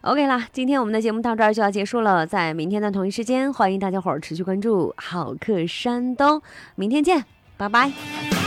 OK 啦，今天我们的节目到这儿就要结束了，在明天的同一时间，欢迎大家伙儿持续关注好客山东，明天见，拜拜。